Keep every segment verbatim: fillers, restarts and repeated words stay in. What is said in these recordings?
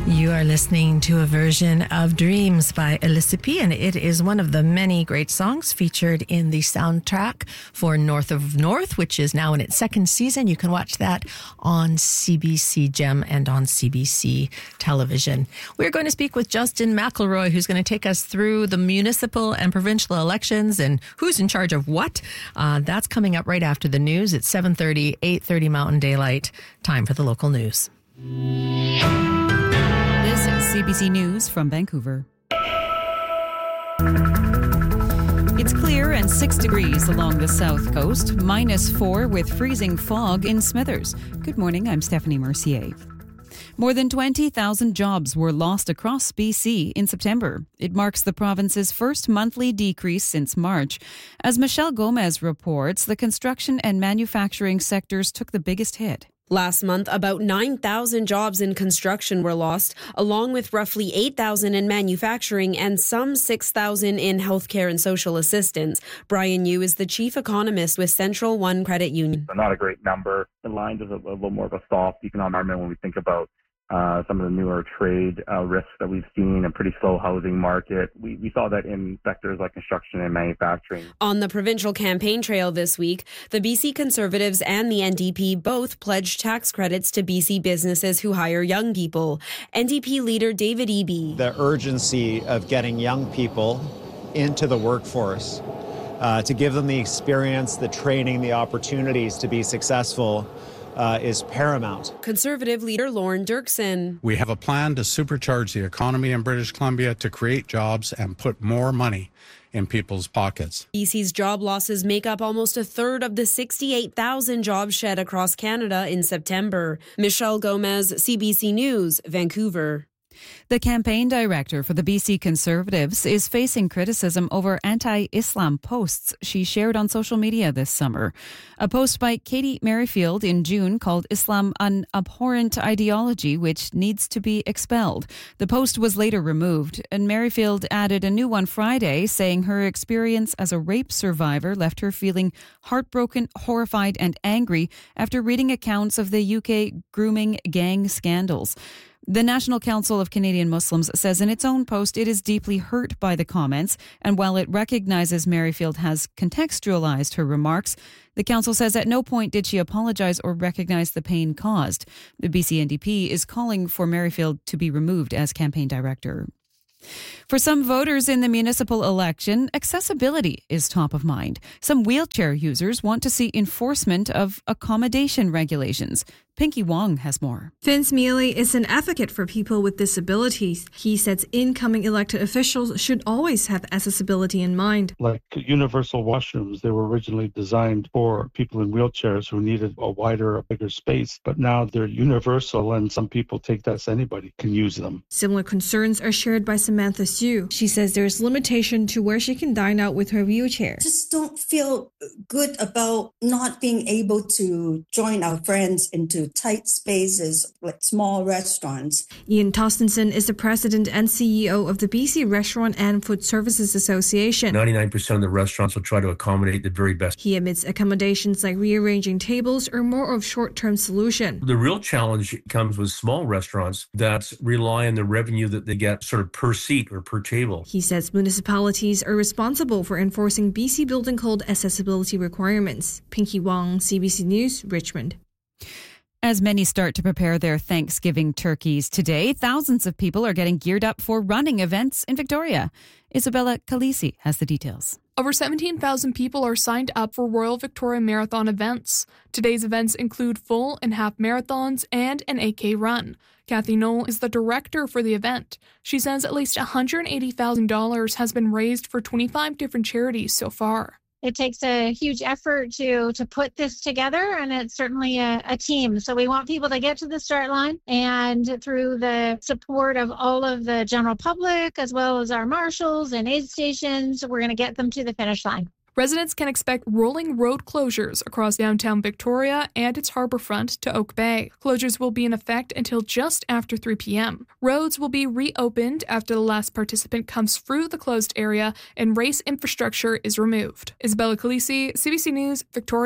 You are listening to a version of Dreams by Elisapie, and it is one of the many great songs featured in the soundtrack for North of North, which is now in its second season. You can watch that on C B C Gem and on C B C television. We're going to speak with Justin McElroy, who's going to take us through the municipal and provincial elections and who's in charge of what. Uh, that's coming up right after the news. It's seven thirty, eight thirty Mountain Daylight. Time for the local news. This is C B C News from Vancouver. It's clear and six degrees along the south coast, minus four with freezing fog in Smithers. Good morning, I'm Stephanie Mercier. More than twenty thousand jobs were lost across B C in September. It marks the province's first monthly decrease since March. As Michelle Gomez reports, the construction and manufacturing sectors took the biggest hit. Last month, about nine thousand jobs in construction were lost, along with roughly eight thousand in manufacturing and some six thousand in healthcare and social assistance. Brian Yu is the chief economist with Central One Credit Union. Not a great number. The line is a, a little more of a soft economic environment when we think about uh, some of the newer trade uh, risks that we've seen, a pretty slow housing market. We, we saw that in sectors like construction and manufacturing. On the provincial campaign trail this week, the B C Conservatives and the N D P both pledged tax credits to B C businesses who hire young people. N D P leader David Eby. The urgency of getting young people into the workforce, uh, to give them the experience, the training, the opportunities to be successful Uh, is paramount. Conservative leader Lauren Dirksen. We have a plan to supercharge the economy in British Columbia to create jobs and put more money in people's pockets. B C's job losses make up almost a third of the sixty-eight thousand jobs shed across Canada in September. Michelle Gomez, C B C News, Vancouver. The campaign director for the B C Conservatives is facing criticism over anti-Islam posts she shared on social media this summer. A post by Katie Merrifield in June called Islam an abhorrent ideology which needs to be expelled. The post was later removed, and Merrifield added a new one Friday saying her experience as a rape survivor left her feeling heartbroken, horrified and angry after reading accounts of the U K grooming gang scandals. The National Council of Canadian Muslims says in its own post it is deeply hurt by the comments, and while it recognizes Merrifield has contextualized her remarks, the council says at no point did she apologize or recognize the pain caused. The B C N D P is calling for Merrifield to be removed as campaign director. For some voters in the municipal election, accessibility is top of mind. Some wheelchair users want to see enforcement of accommodation regulations. Pinky Wong has more. Vince Mealy is an advocate for people with disabilities. He says incoming elected officials should always have accessibility in mind. Like universal washrooms, they were originally designed for people in wheelchairs who needed a wider, a bigger space, but now they're universal and some people take that as anybody can use them. Similar concerns are shared by Samantha Sue. She says there's limitation to where she can dine out with her wheelchair. Just don't feel good about not being able to join our friends into tight spaces like small restaurants. Ian Tostenson is the president and C E O of the B C Restaurant and Food Services Association. ninety-nine percent of the restaurants will try to accommodate the very best. He admits accommodations like rearranging tables are more of short-term solution. The real challenge comes with small restaurants that rely on the revenue that they get sort of per seat or per table. He says municipalities are responsible for enforcing B C Building Code accessibility requirements. Pinky Wong, C B C News, Richmond. As many start to prepare their Thanksgiving turkeys today, thousands of people are getting geared up for running events in Victoria. Isabella Calisi has the details. Over seventeen thousand people are signed up for Royal Victoria Marathon events. Today's events include full and half marathons and an eight K run. Kathy Knoll is the director for the event. She says at least one hundred eighty thousand dollars has been raised for twenty-five different charities so far. It takes a huge effort to to put this together, and it's certainly a, a team. So we want people to get to the start line, and through the support of all of the general public, as well as our marshals and aid stations, we're going to get them to the finish line. Residents can expect rolling road closures across downtown Victoria and its harbourfront to Oak Bay. Closures will be in effect until just after three p.m. Roads will be reopened after the last participant comes through the closed area and race infrastructure is removed. Isabella Calisi, C B C News, Victoria.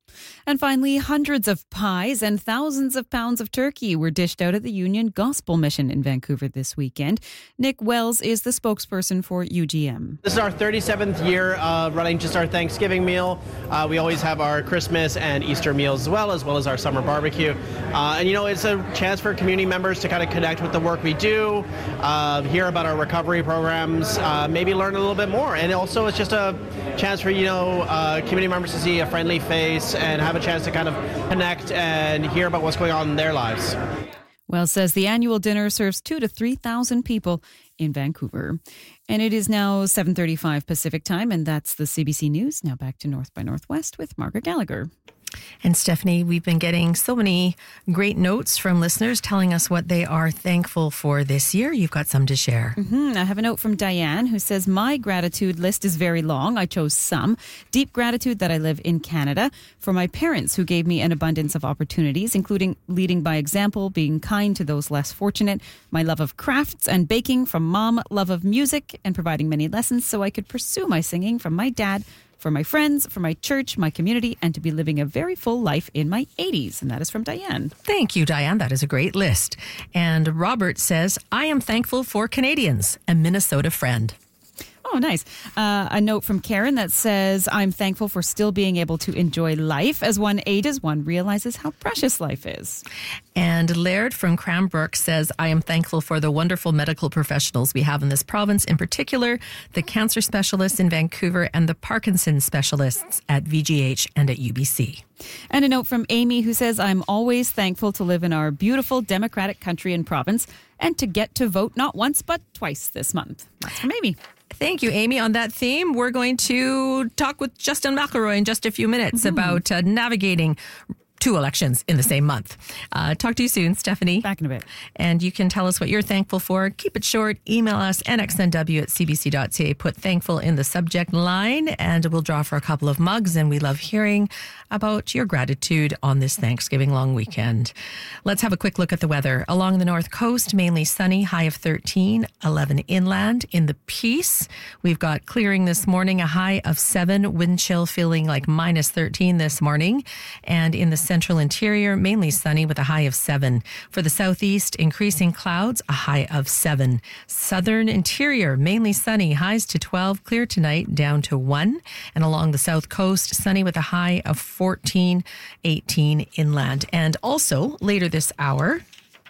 And finally, hundreds of pies and thousands of pounds of turkey were dished out at the Union Gospel Mission in Vancouver this weekend. Nick Wells is the spokesperson for U G M. This is our thirty-seventh year uh, running just our Thanksgiving meal. Uh, we always have our Christmas and Easter meals as well, as well as our summer barbecue. Uh, and, you know, it's a chance for community members to kind of connect with the work we do, uh, hear about our recovery programs, uh, maybe learn a little bit more. And also it's just a chance for, you know, uh, community members to see a friendly face and have a chance to kind of connect and hear about what's going on in their lives. Wells says the annual dinner serves two to three thousand people in Vancouver. And it is now seven thirty-five Pacific time, and that's the C B C News. Now back to North by Northwest with Margaret Gallagher. And Stephanie, we've been getting so many great notes from listeners telling us what they are thankful for this year. You've got some to share. Mm-hmm. I have a note from Diane who says, my gratitude list is very long. I chose some. Deep gratitude that I live in Canada, for my parents who gave me an abundance of opportunities, including leading by example, being kind to those less fortunate, my love of crafts and baking from mom, love of music, and providing many lessons so I could pursue my singing from my dad, for my friends, for my church, my community, and to be living a very full life in my eighties. And that is from Diane. Thank you, Diane. That is a great list. And Robert says, I am thankful for Canadians, a Minnesota friend. Oh, nice. Uh, a note from Karen that says, I'm thankful for still being able to enjoy life. As one ages, one realizes how precious life is. And Laird from Cranbrook says, I am thankful for the wonderful medical professionals we have in this province, in particular, the cancer specialists in Vancouver and the Parkinson's specialists at V G H and at U B C. And a note from Amy who says, I'm always thankful to live in our beautiful democratic country and province and to get to vote not once but twice this month. That's from Amy. Thank you, Amy. On that theme, we're going to talk with Justin McElroy in just a few minutes mm-hmm. about uh, navigating two elections in the same month. Uh, talk to you soon, Stephanie. Back in a bit. And you can tell us what you're thankful for. Keep it short. Email us, n x n w at c b c dot c a. Put thankful in the subject line, and we'll draw for a couple of mugs. And we love hearing about your gratitude on this Thanksgiving long weekend. Let's have a quick look at the weather. Along the north coast, mainly sunny, high of thirteen, eleven inland. In the Peace, we've got clearing this morning, a high of seven, wind chill feeling like minus thirteen this morning. And in the central interior, mainly sunny with a high of seven. For the southeast, increasing clouds, a high of seven. Southern interior, mainly sunny, highs to twelve, clear tonight, down to one. And along the south coast, sunny with a high of fourteen, eighteen inland. And also, later this hour,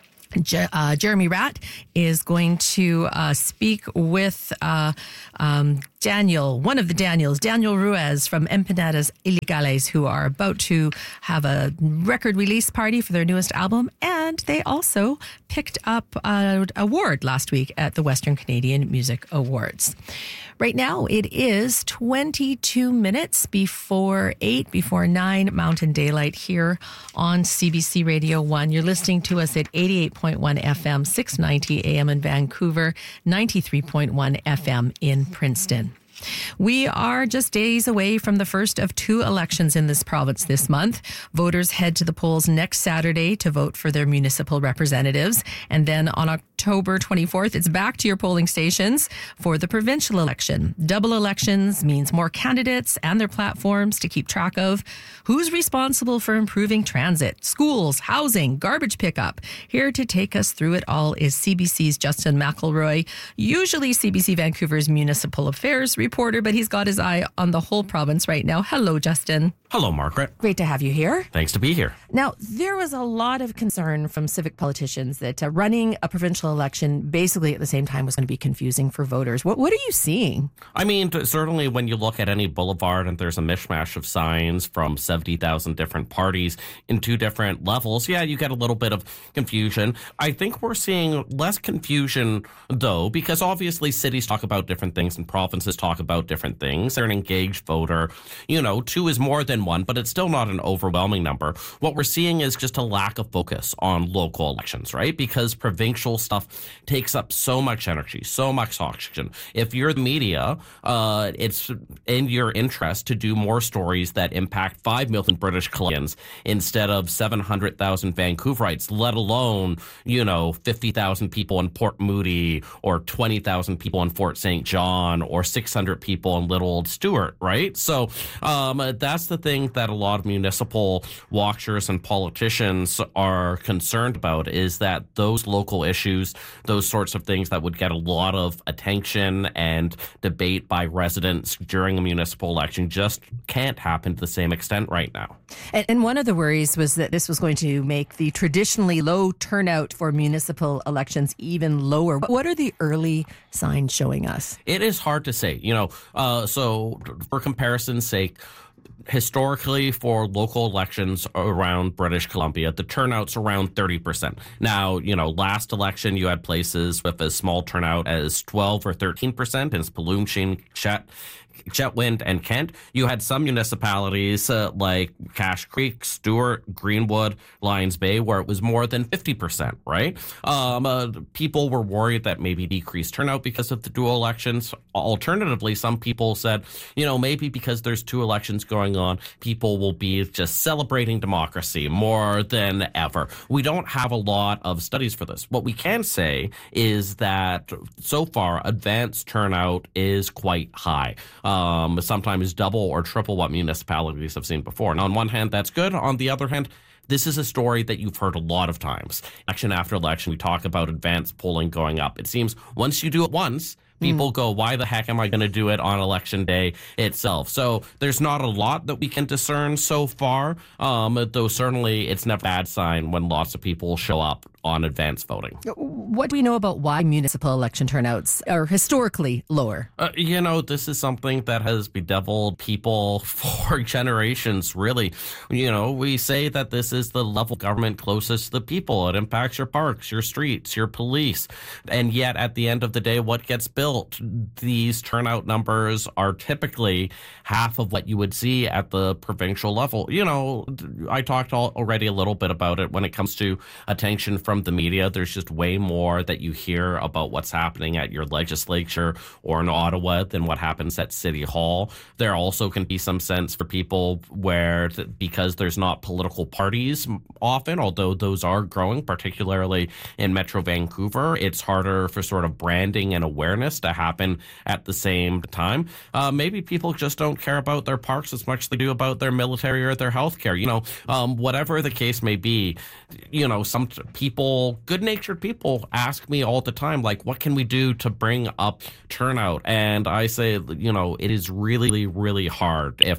Je- uh, Jeremy Ratt is going to uh, speak with uh, um, Daniel, one of the Daniels, Daniel Ruiz from Empanadas Ilegales, who are about to have a record release party for their newest album. And they also picked up an award last week at the Western Canadian Music Awards. Right now, it is twenty-two minutes before eight, before nine Mountain Daylight here on C B C Radio one. You're listening to us at eighty-eight point one F M, six ninety A M in Vancouver, ninety-three point one F M in Princeton. We are just days away from the first of two elections in this province this month. Voters head to the polls next Saturday to vote for their municipal representatives. And then on October twenty-fourth, it's back to your polling stations for the provincial election. Double elections means more candidates and their platforms to keep track of. Who's responsible for improving transit, schools, housing, garbage pickup? Here to take us through it all is C B C's Justin McElroy, usually C B C Vancouver's municipal affairs reporter, but he's got his eye on the whole province right now. Hello, Justin. Hello, Margaret. Great to have you here. Thanks to be here. Now, there was a lot of concern from civic politicians that uh, running a provincial election basically at the same time was going to be confusing for voters. What what are you seeing? I mean, certainly when you look at any boulevard and there's a mishmash of signs from seventy thousand different parties in two different levels, yeah, you get a little bit of confusion. I think we're seeing less confusion, though, because obviously cities talk about different things and provinces talk about different things. They're an engaged voter. You know, two is more than one, but it's still not an overwhelming number. What we're seeing is just a lack of focus on local elections, right? Because provincial stuff takes up so much energy, so much oxygen. If you're the media, uh, it's in your interest to do more stories that impact five million British Columbians instead of seven hundred thousand Vancouverites, let alone, you know, fifty thousand people in Port Moody or twenty thousand people in Fort Saint John or six hundred people in Little Old Stewart, right? So um, that's the thing. thing that a lot of municipal watchers and politicians are concerned about is that those local issues, those sorts of things that would get a lot of attention and debate by residents during a municipal election just can't happen to the same extent right now. And, and one of the worries was that this was going to make the traditionally low turnout for municipal elections even lower. What are the early signs showing us? It is hard to say. You know, uh, so for comparison's sake, historically, for local elections around British Columbia, the turnout's around thirty percent. Now, you know, last election, you had places with a small turnout as twelve or thirteen percent in Spaloomsheen, Chet, Chetwynd, and Kent. You had some municipalities uh, like Cache Creek, Stewart, Greenwood, Lions Bay, where it was more than fifty percent, right? Um, uh, people were worried that maybe decreased turnout because of the dual elections. Alternatively, some people said, you know, maybe because there's two elections going on, people will be just celebrating democracy more than ever. We don't have a lot of studies for this. What we can say is that so far, advanced turnout is quite high. Um, sometimes double or triple what municipalities have seen before. And on one hand, that's good. On the other hand, this is a story that you've heard a lot of times. Election after election, we talk about advanced polling going up. It seems once you do it once, people mm. go, why the heck am I going to do it on election day itself? So there's not a lot that we can discern so far, um, though certainly it's never a bad sign when lots of people show up on advanced voting. What do we know about why municipal election turnouts are historically lower? Uh, you know, this is something that has bedeviled people for generations, really. You know, we say that this is the level of government closest to the people. It impacts your parks, your streets, your police. And yet, at the end of the day, what gets built? These turnout numbers are typically half of what you would see at the provincial level. You know, I talked already a little bit about it when it comes to attention from From the media. There's just way more that you hear about what's happening at your legislature or in Ottawa than what happens at City Hall. There also can be some sense for people where, because there's not political parties often, although those are growing, particularly in Metro Vancouver, it's harder for sort of branding and awareness to happen at the same time. Uh, maybe people just don't care about their parks as much as they do about their military or their healthcare. You know, um, whatever the case may be, you know, some people People, good-natured people ask me all the time, like, what can we do to bring up turnout? And I say, you know, it is really, really hard. If